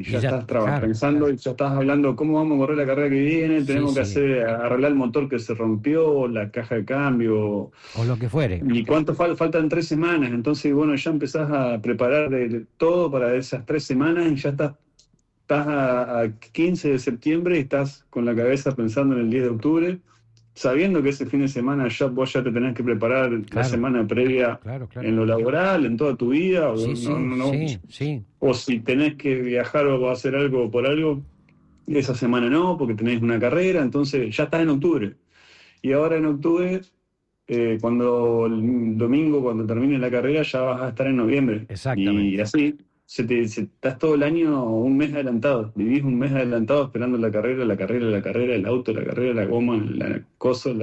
y Y ya ya, estás claro, pensando y ya estás hablando cómo vamos a correr la carrera que viene, sí, tenemos que sí, hacer, arreglar el motor que se rompió, la caja de cambio, o lo que fuere. y cuánto faltan 3 semanas, entonces bueno, ya empezás a preparar de todo para esas 3 semanas y ya estás a 15 de septiembre y estás con la cabeza pensando en el 10 de octubre, sabiendo que ese fin de semana vos ya te tenés que preparar la Claro, semana previa claro, claro. en lo laboral, en toda tu vida, o Sí, no, sí, no, no, sí, sí, o si tenés que viajar o hacer algo por algo, esa semana no, porque tenés una carrera, entonces ya estás en octubre. Y ahora en octubre, cuando el domingo, cuando termine la carrera, ya vas a estar en noviembre. Y exactamente. así, estás todo el año un mes adelantado. Vivís un mes adelantado esperando la carrera, la carrera, la carrera, el auto, la carrera, la goma, la cosa.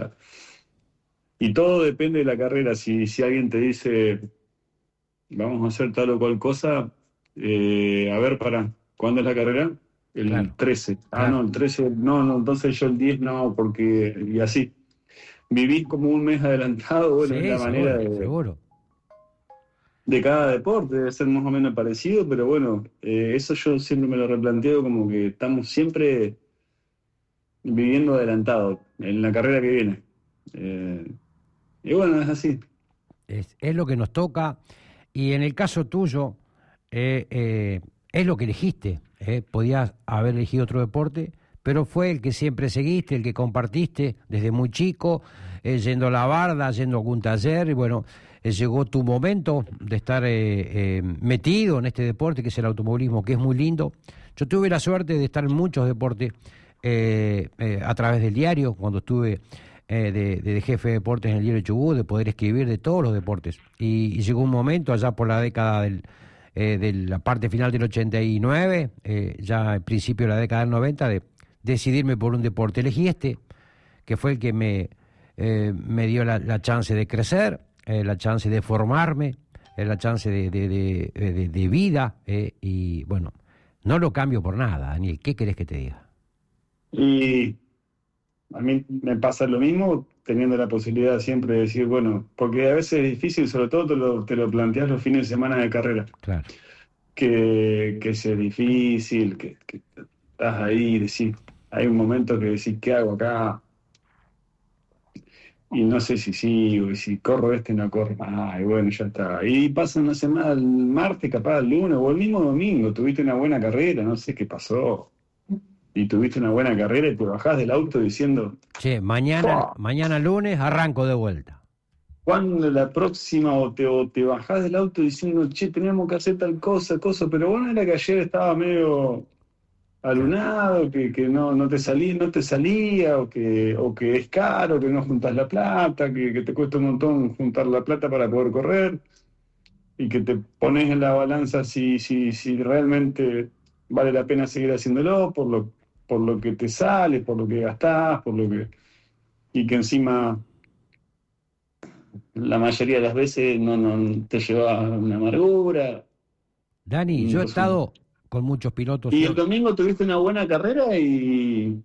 Y todo depende de la carrera. Si alguien te dice, vamos a hacer tal o cual cosa, a ver, ¿cuándo es la carrera? El Claro, 13. Ah, no, claro. el 13, no, no, entonces yo el 10 no, porque, y así. Vivís como un mes adelantado, bueno, es Sí, la manera seguro, seguro. de cada deporte, debe ser más o menos parecido, pero bueno, eso yo siempre me lo replanteo como que estamos siempre viviendo adelantado en la carrera que viene. Eh, y bueno, es así. Es lo que nos toca. Y en el caso tuyo, eh, eh, es lo que elegiste. Podías haber elegido otro deporte, pero fue el que siempre seguiste, el que compartiste desde muy chico, yendo a la barda, yendo a algún taller, y bueno, llegó tu momento de estar metido en este deporte que es el automovilismo, que es muy lindo. Yo tuve la suerte de estar en muchos deportes a través del diario, cuando estuve de jefe de deportes en el diario Chubut, de poder escribir de todos los deportes. Y llegó un momento allá por la década de la parte final del 89, ya al principio de la década del 90, de decidirme por un deporte. Elegí este, que fue el que me dio la chance de crecer, la chance de formarme, la chance de vida, y bueno, no lo cambio por nada, Daniel. ¿Qué querés que te diga? Y a mí me pasa lo mismo, teniendo la posibilidad siempre de decir, bueno, porque a veces es difícil, sobre todo te lo planteas los fines de semana de carrera, Claro. que sea difícil, que estás ahí y decís, hay un momento que decís, ¿qué hago acá? Y no sé si sigo, y si corro no corro más, y bueno, ya está. Y pasa una semana, el martes, capaz el lunes, o el mismo domingo, tuviste una buena carrera, no sé qué pasó, y tuviste una buena carrera y te bajás del auto diciendo, Che, "Fua, mañana lunes arranco de vuelta. ¿cuándo la próxima?" O te bajás del auto diciendo, che, tenemos que hacer tal cosa, pero bueno, era que ayer estaba medio Claro. alunado, que no te salía, o que es caro, que no juntas la plata, que te cuesta un montón juntar la plata para poder correr, y que te pones en la balanza si realmente vale la pena seguir haciéndolo, por lo que te sale, por lo que gastás, y que encima la mayoría de las veces no te lleva a una amargura. Dani, yo he Entonces, estado con muchos pilotos y el domingo tuviste una buena carrera y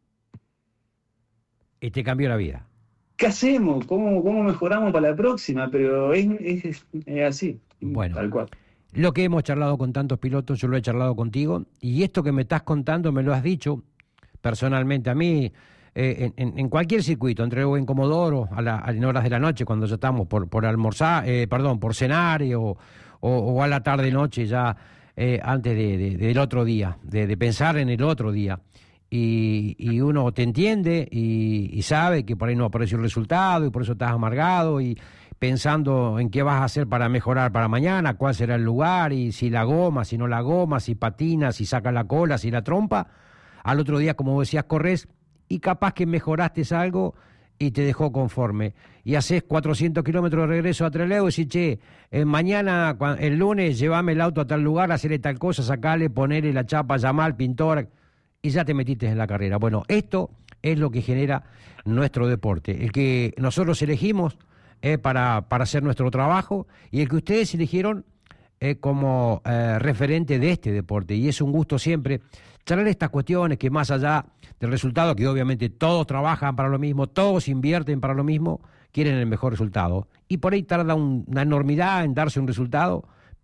y te cambió la vida. ¿qué hacemos? ¿Cómo mejoramos para la próxima? Pero es así, Bueno, tal cual. lo que hemos charlado con tantos pilotos, yo lo he charlado contigo, y esto que me estás contando me lo has dicho personalmente a mí, en cualquier circuito, entre en Comodoro, en horas de la noche, cuando ya estamos por almorzar, perdón, por cenar, o a la tarde-noche ya, antes del otro día, de pensar en el otro día. Y uno te entiende y sabe que por ahí no apareció el resultado y por eso estás amargado y pensando en qué vas a hacer para mejorar para mañana, cuál será el lugar y si la goma, si no la goma, si patina, si saca la cola, si la trompa. Al otro día, como decías, corres y capaz que mejoraste algo y te dejó conforme. Y haces 400 kilómetros de regreso a Trelew y decís, che, mañana, el lunes, llévame el auto a tal lugar, hacerle tal cosa, sacarle, ponerle la chapa, llamar al pintor, y ya te metiste en la carrera. Bueno, esto es lo que genera nuestro deporte, el que nosotros elegimos para hacer nuestro trabajo y el que ustedes eligieron como referente de este deporte. Y es un gusto siempre charlar estas cuestiones que más allá del resultado, que obviamente todos trabajan para lo mismo, todos invierten para lo mismo, quieren el mejor resultado. Y por ahí tarda una enormidad en darse un resultado,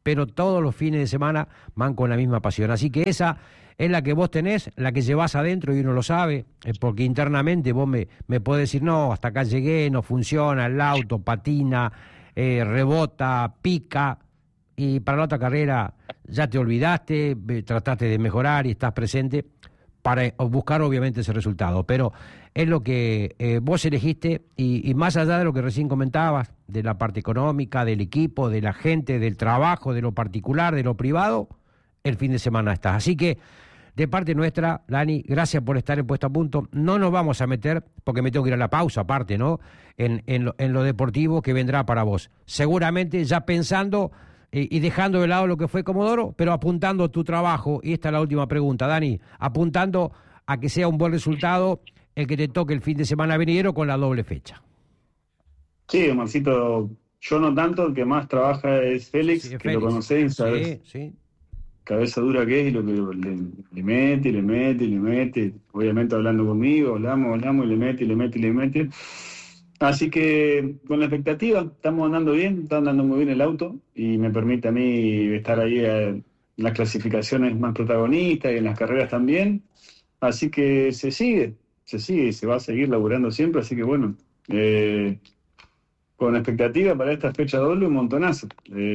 pero todos los fines de semana van con la misma pasión. Así que esa es la que vos tenés, la que llevás adentro y uno lo sabe, porque internamente vos me podés decir, no, hasta acá llegué, no funciona el auto, patina, rebota, pica, y para la otra carrera ya te olvidaste, trataste de mejorar y estás presente para buscar obviamente ese resultado, pero es lo que vos elegiste y más allá de lo que recién comentabas, de la parte económica, del equipo, de la gente, del trabajo, de lo particular, de lo privado, el fin de semana estás. Así que de parte nuestra, Dani, gracias por estar en Puesto a Punto. No nos vamos a meter, porque me tengo que ir a la pausa aparte, ¿no? En lo deportivo que vendrá para vos. Seguramente ya pensando y dejando de lado lo que fue Comodoro, pero apuntando tu trabajo, y esta es la última pregunta, Dani, apuntando a que sea un buen resultado el que te toque el fin de semana venidero con la doble fecha. Sí, Omarcito, yo no tanto, el que más trabaja es Félix, Sí, que Félix. lo conocés, ¿sabes? Sí. Cabeza dura que es y lo que le mete, obviamente hablando conmigo, hablamos y le mete. Así que con la expectativa, estamos andando bien, está andando muy bien el auto y me permite a mí estar ahí en las clasificaciones más protagonistas y en las carreras también. Así que se sigue y se va a seguir laburando siempre, así que bueno, con expectativa para esta fecha doble un montonazo.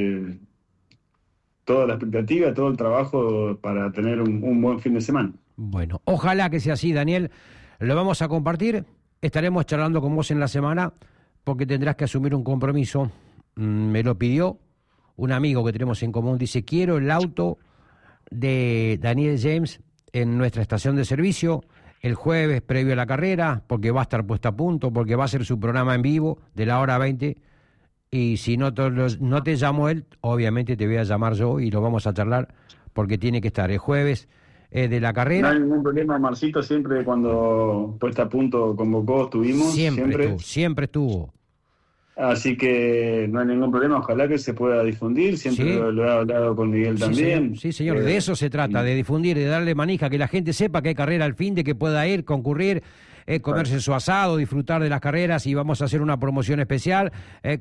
Toda la expectativa, todo el trabajo para tener un buen fin de semana. Bueno, ojalá que sea así, Daniel. Lo vamos a compartir. Estaremos charlando con vos en la semana porque tendrás que asumir un compromiso. Me lo pidió un amigo que tenemos en común. Dice, quiero el auto de Daniel James en nuestra estación de servicio el jueves previo a la carrera, porque va a estar puesta a punto, porque va a ser su programa en vivo de la hora 20. Y si no te llamo él, obviamente te voy a llamar yo y lo vamos a charlar porque tiene que estar el jueves de la carrera. No hay ningún problema, Marcito, siempre cuando puesta a punto convocó, estuvimos. Siempre estuvo. Así que no hay ningún problema, ojalá que se pueda difundir, siempre Sí. lo he hablado con Miguel también. Sí, señor, de eso se trata, de difundir, de darle manija, que la gente sepa que hay carrera al fin, de que pueda ir, concurrir, comerse su asado, disfrutar de las carreras, y vamos a hacer una promoción especial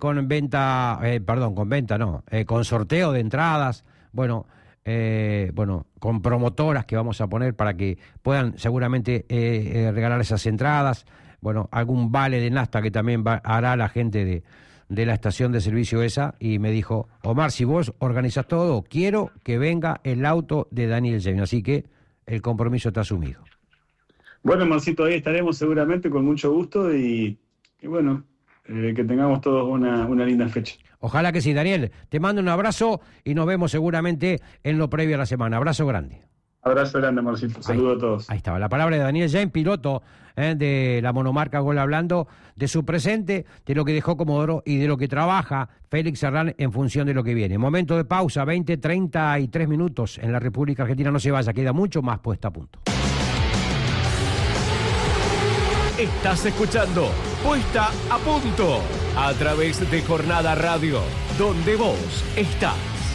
con sorteo de entradas, con promotoras que vamos a poner para que puedan seguramente regalar esas entradas, algún vale de nafta que también hará la gente de la estación de servicio esa, y me dijo, Omar, si vos organizás todo, quiero que venga el auto de Daniel James, así que el compromiso está asumido. Bueno, Marcito, ahí estaremos seguramente con mucho gusto y que tengamos todos una linda fecha. Ojalá que sí, Daniel. Te mando un abrazo y nos vemos seguramente en lo previo a la semana. Abrazo grande. Abrazo grande, Marcito. Saludos a todos. Ahí estaba la palabra de Daniel James, piloto de la monomarca Gol, hablando de su presente, de lo que dejó Comodoro y de lo que trabaja Félix Herrán en función de lo que viene. Momento de pausa, 33 minutos en la República Argentina. No se vaya, queda mucho más puesta a punto. Estás escuchando Puesta a Punto a través de Jornada Radio, donde vos estás.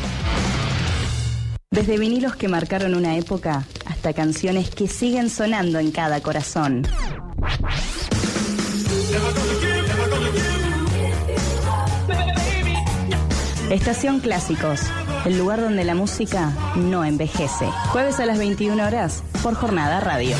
Desde vinilos que marcaron una época hasta canciones que siguen sonando en cada corazón. Estación Clásicos, el lugar donde la música no envejece. Jueves a las 21 horas por Jornada Radio.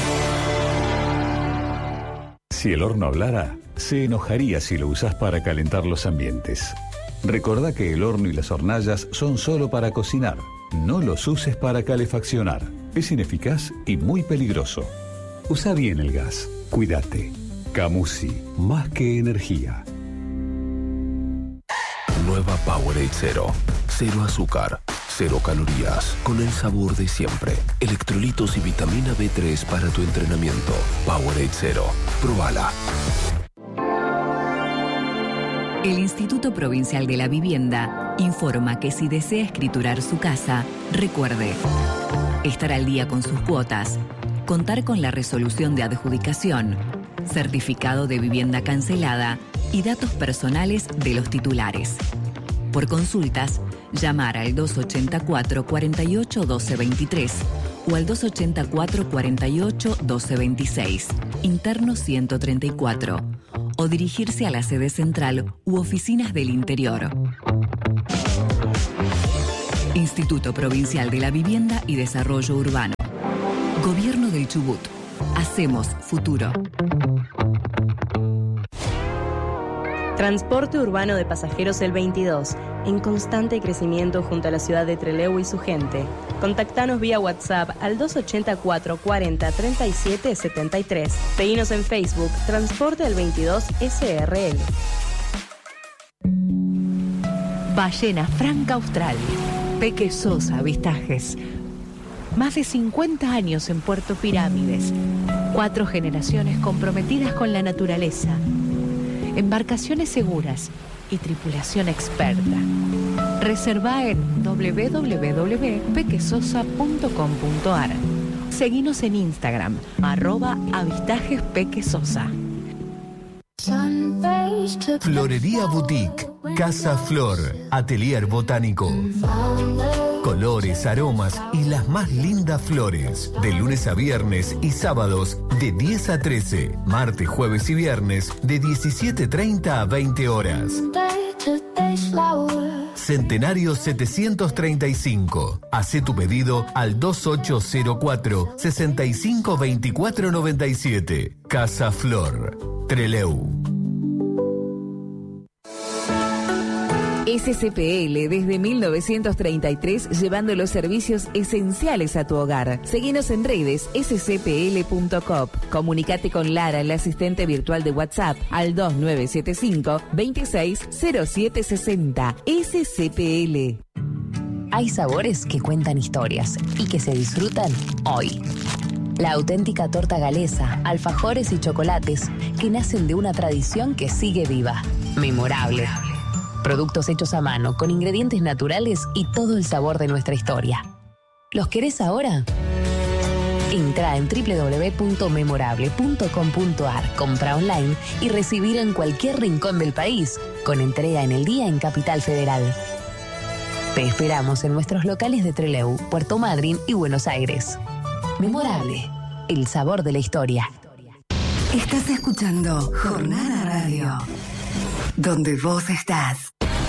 Si el horno hablara, se enojaría si lo usás para calentar los ambientes. Recordá que el horno y las hornallas son solo para cocinar. No los uses para calefaccionar. Es ineficaz y muy peligroso. Usa bien el gas. Cuídate. Camusi, más que energía. Nueva Powerade Zero. Cero azúcar, cero calorías, con el sabor de siempre. Electrolitos y vitamina B3 para tu entrenamiento. Powerade Zero. Probala. El Instituto Provincial de la Vivienda informa que si desea escriturar su casa, recuerde estar al día con sus cuotas, contar con la resolución de adjudicación, certificado de vivienda cancelada y datos personales de los titulares. Por consultas, llamar al 284 48 12 23 o al 284 48 12 26, interno 134, o dirigirse a la sede central u oficinas del interior. Instituto Provincial de la Vivienda y Desarrollo Urbano. Gobierno del Chubut. Hacemos futuro. Transporte urbano de pasajeros El 22, en constante crecimiento junto a la ciudad de Trelew y su gente. Contactanos vía WhatsApp al 284 40 37 73. Seguinos en Facebook, Transporte El 22 SRL. Ballena Franca Austral. Peque Sosa Avistajes. Más de 50 años en Puerto Pirámides. 4 generaciones comprometidas con la naturaleza. Embarcaciones seguras y tripulación experta. Reserva en www.pequesosa.com.ar. Seguinos en Instagram, @avistajespequesosa. Florería Boutique, Casa Flor, Atelier Botánico. Colores, aromas y las más lindas flores. De lunes a viernes y sábados de 10 a 13. Martes, jueves y viernes de 17:30 a 20 horas. Centenario 735. Hacé tu pedido al 2804 652497. Casa Flor, Trelew. SCPL desde 1933 llevando los servicios esenciales a tu hogar. Seguinos en redes scpl.coop. Comunicate con Lara, la asistente virtual de WhatsApp, al 2975 260760. SCPL. Hay sabores que cuentan historias y que se disfrutan hoy. La auténtica torta galesa, alfajores y chocolates que nacen de una tradición que sigue viva. Memorable. Productos hechos a mano, con ingredientes naturales y todo el sabor de nuestra historia. ¿Los querés ahora? Entra en www.memorable.com.ar, compra online y recibir en cualquier rincón del país, con entrega en el día en Capital Federal. Te esperamos en nuestros locales de Trelew, Puerto Madryn y Buenos Aires. Memorable, el sabor de la historia. Estás escuchando Jornada Radio, donde vos estás.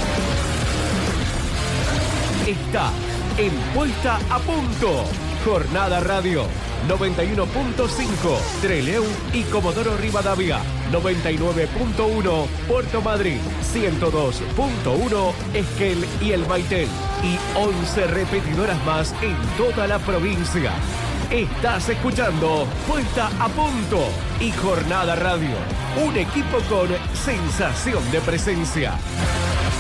Está en Puesta a Punto. Jornada Radio 91.5 Trelew y Comodoro Rivadavia, 99.1 Puerto Madryn, 102.1 Esquel y El Baitel y 11 repetidoras más en toda la provincia. Estás escuchando Puesta a Punto y Jornada Radio, un equipo con sensación de presencia.